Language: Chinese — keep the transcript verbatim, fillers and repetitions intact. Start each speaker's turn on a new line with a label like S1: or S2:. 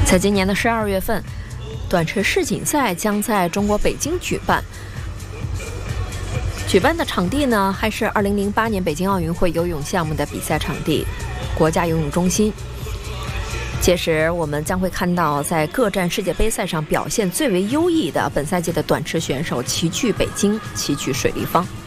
S1: 在今年的十二月份，短池世锦赛将在中国北京举办。举办的场地呢，还是二零零八年北京奥运会游泳项目的比赛场地——国家游泳中心。届时，我们将会看到在各站世界杯赛上表现最为优异的本赛季的短池选手齐聚北京，齐聚水立方。